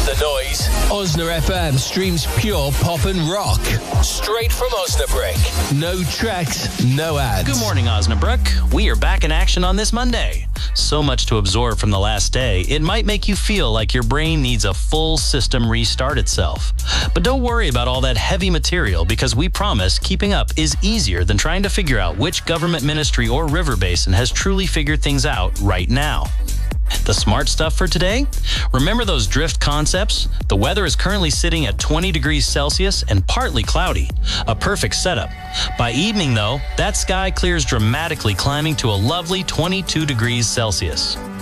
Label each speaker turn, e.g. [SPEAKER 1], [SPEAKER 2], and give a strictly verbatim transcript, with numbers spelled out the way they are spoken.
[SPEAKER 1] the noise. Osna F M streams pure pop and rock. Straight from Osnabrück. No tracks, no ads.
[SPEAKER 2] Good morning, Osnabrück. We are back in action on this Monday. So much to absorb from the last day, it might make you feel like your brain needs a full system restart itself. But don't worry about all that heavy material, because we promise keeping up is easier than trying to figure out which government ministry or river basin has truly figured things out right now. The smart stuff for today? Remember those drift concepts? The weather is currently sitting at twenty degrees Celsius and partly cloudy. A perfect setup. By evening, though, that sky clears dramatically, climbing to a lovely twenty-two degrees Celsius.